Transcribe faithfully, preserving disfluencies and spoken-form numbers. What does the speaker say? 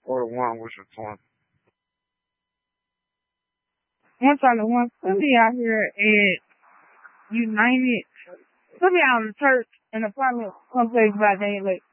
or the one with your twin? One time, the one Sunday out here at United, Sunday out in the church, an apartment complex by Dane Lake.